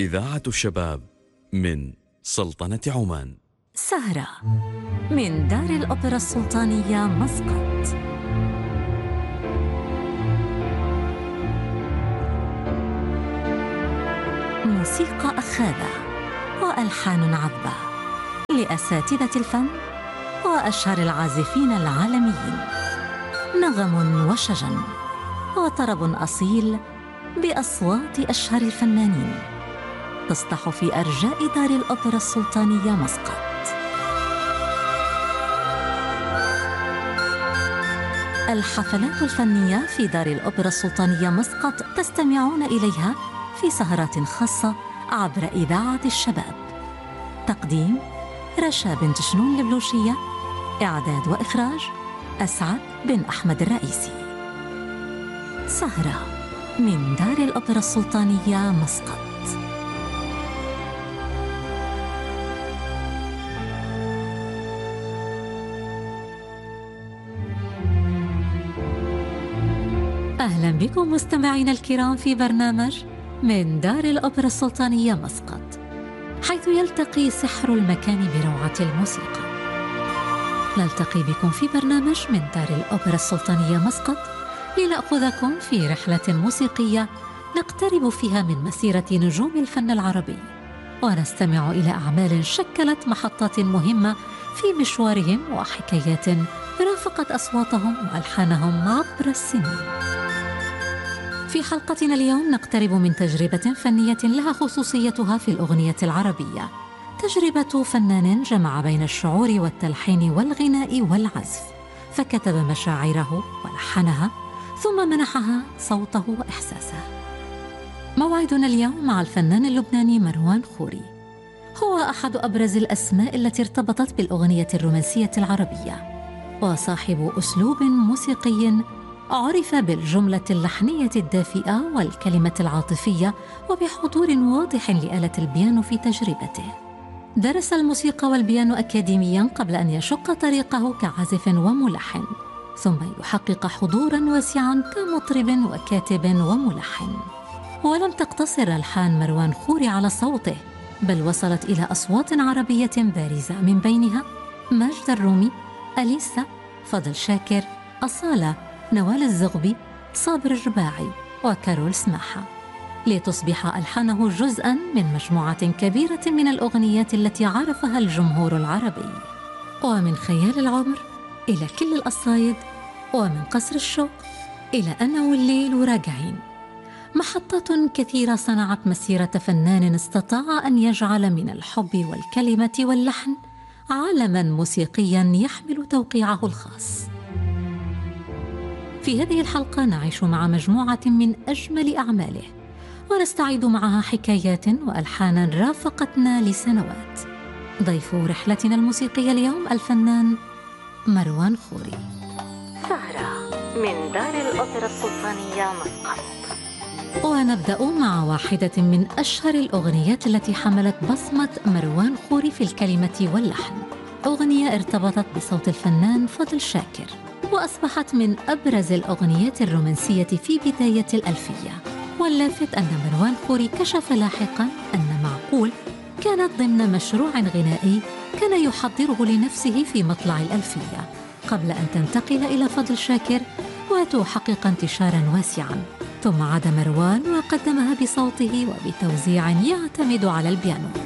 إذاعة الشباب من سلطنة عمان. سهرة من دار الأوبرا السلطانية مسقط. موسيقى أخاذة وألحان عذبة لأساتذة الفن وأشهر العازفين العالميين، نغم وشجن وطرب أصيل بأصوات أشهر الفنانين تصدح في أرجاء دار الأوبرا السلطانية مسقط. الحفلات الفنية في دار الأوبرا السلطانية مسقط تستمعون إليها في سهرات خاصة عبر إذاعة الشباب. تقديم رشا بنت شنون البلوشية، إعداد وإخراج أسعد بن أحمد الرئيسي. سهرة من دار الأوبرا السلطانية مسقط. أهلا بكم مستمعينا الكرام في برنامج من دار الأوبرا السلطانية مسقط، حيث يلتقي سحر المكان بروعة الموسيقى. نلتقي بكم في برنامج من دار الأوبرا السلطانية مسقط لنأخذكم في رحلة موسيقية نقترب فيها من مسيرة نجوم الفن العربي، ونستمع إلى أعمال شكلت محطات مهمة في مشوارهم وحكايات رافقت أصواتهم وألحانهم عبر السنين. في حلقتنا اليوم نقترب من تجربة فنية لها خصوصيتها في الأغنية العربية، تجربة فنان جمع بين الشعور والتلحين والغناء والعزف، فكتب مشاعره ولحنها ثم منحها صوته وإحساسه. موعدنا اليوم مع الفنان اللبناني مروان خوري. هو أحد أبرز الأسماء التي ارتبطت بالأغنية الرومانسية العربية، وصاحب أسلوب موسيقي عرف بالجملة اللحنية الدافئة والكلمة العاطفية، وبحضور واضح لآلة البيانو في تجربته. درس الموسيقى والبيانو أكاديمياً قبل أن يشق طريقه كعازف وملحن، ثم يحقق حضوراً واسعاً كمطرب وكاتب وملحن. ولم تقتصر ألحان مروان خوري على صوته، بل وصلت إلى أصوات عربية بارزة، من بينها ماجد الرومي، أليسا، فضل شاكر، أصالة، نوال الزغبي، صابر الرباعي، وكارول سماحة، لتصبح ألحانه جزءاً من مجموعة كبيرة من الأغنيات التي عرفها الجمهور العربي. ومن خيال العمر إلى كل القصايد، ومن قصر الشوق إلى أنا والليل وراجعين، محطات كثيرة صنعت مسيرة فنان استطاع أن يجعل من الحب والكلمة واللحن عالماً موسيقياً يحمل توقيعه الخاص. في هذه الحلقة نعيش مع مجموعة من أجمل أعماله، ونستعيد معها حكايات وألحانا رافقتنا لسنوات. ضيف رحلتنا الموسيقية اليوم الفنان مروان خوري. سهرة من دار الأوبرا السلطانية مسقط. ونبدأ مع واحدة من أشهر الأغنيات التي حملت بصمة مروان خوري في الكلمة واللحن، أغنية ارتبطت بصوت الفنان فضل شاكر، وأصبحت من أبرز الأغنيات الرومانسية في بداية الألفية. واللافت أن مروان خوري كشف لاحقاً أن معقول كانت ضمن مشروع غنائي كان يحضره لنفسه في مطلع الألفية، قبل أن تنتقل إلى فضل شاكر وتحقق انتشاراً واسعاً، ثم عاد مروان وقدمها بصوته وبتوزيع يعتمد على البيانو.